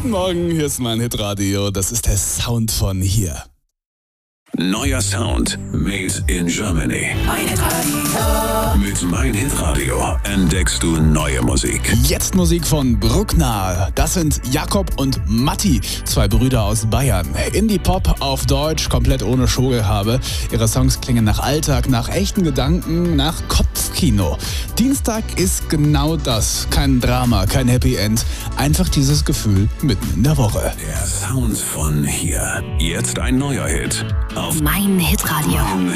Guten Morgen, hier ist mein Hitradio. Das ist der Sound von hier. Neuer Sound made in Germany. Mein Hitradio. Mit Mein Hitradio entdeckst du neue Musik. Jetzt Musik von Bruckner. Das sind Jakob und Matti, zwei Brüder aus Bayern. Indie-Pop auf Deutsch, komplett ohne Schaugehabe. Ihre Songs klingen nach Alltag, nach echten Gedanken, nach Kopfkino. Dienstag ist genau das. Kein Drama, kein Happy End. Einfach dieses Gefühl mitten in der Woche. Der Sound von hier. Jetzt ein neuer Hit. Auf Mein Hitradio. Mein